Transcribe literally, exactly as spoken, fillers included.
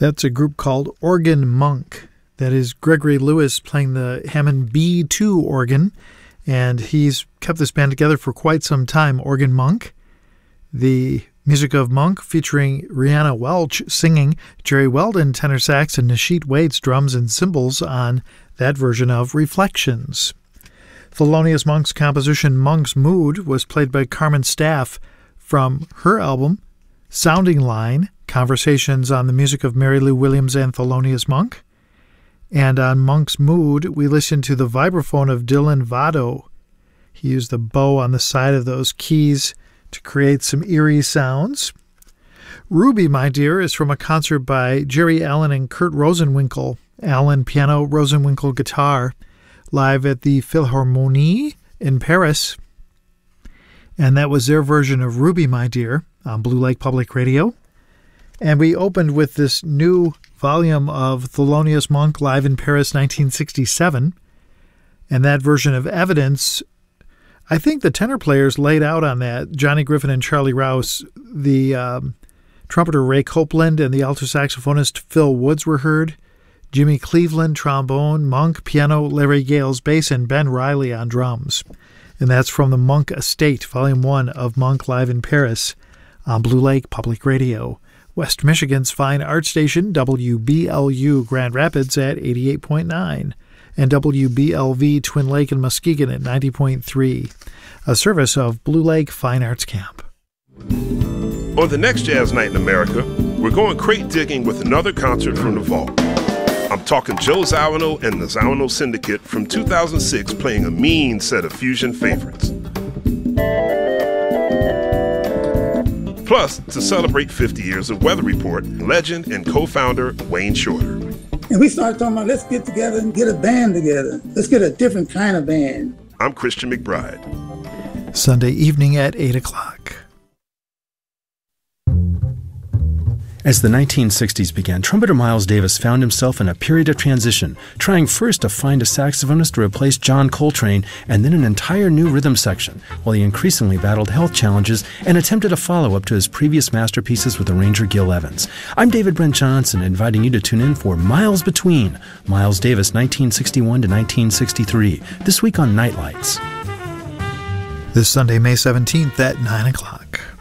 That's a group called Organ Monk. That is Gregory Lewis playing the Hammond B two organ, and he's kept this band together for quite some time. Organ Monk. The music of Monk featuring Rihanna Welch singing, Jerry Weldon tenor sax, and Nasheet Waits drums and cymbals on that version of Reflections. Thelonious Monk's composition Monk's Mood was played by Carmen Staff from her album Sounding Line, Conversations on the Music of Mary Lou Williams and Thelonious Monk. And on Monk's Mood, we listened to the vibraphone of Dylan Vado. He used the bow on the side of those keys to create some eerie sounds. Ruby, My Dear is from a concert by Jerry Allen and Kurt Rosenwinkel. Allen piano, Rosenwinkel guitar, live at the Philharmonie in Paris. And that was their version of Ruby, My Dear on Blue Lake Public Radio. And we opened with this new volume of Thelonious Monk live in Paris nineteen sixty-seven. And that version of Evidence, I think the tenor players laid out on that. Johnny Griffin and Charlie Rouse, the um, trumpeter Ray Copeland and the alto saxophonist Phil Woods were heard. Jimmy Cleveland, trombone, Monk, piano, Larry Gales, bass, and Ben Riley on drums. And that's from the Monk Estate, Volume one of Monk Live in Paris on Blue Lake Public Radio, West Michigan's fine art station, W B L U Grand Rapids at eighty-eight point nine, and W B L V Twin Lake and Muskegon at ninety point three, a service of Blue Lake Fine Arts Camp. On the next Jazz Night in America, we're going crate digging with another concert from the vault. I'm talking Joe Zawinul and the Zawinul Syndicate from two thousand six playing a mean set of fusion favorites. Plus, to celebrate fifty years of Weather Report, legend and co-founder Wayne Shorter. And we started talking about, let's get together and get a band together. Let's get a different kind of band. I'm Christian McBride. Sunday evening at eight o'clock. As the nineteen sixties began, trumpeter Miles Davis found himself in a period of transition, trying first to find a saxophonist to replace John Coltrane and then an entire new rhythm section, while he increasingly battled health challenges and attempted a follow-up to his previous masterpieces with arranger Gil Evans. I'm David Brent Johnson, inviting you to tune in for Miles Between, Miles Davis nineteen sixty-one to nineteen sixty-three, this week on Nightlights. This Sunday, May seventeenth at nine o'clock.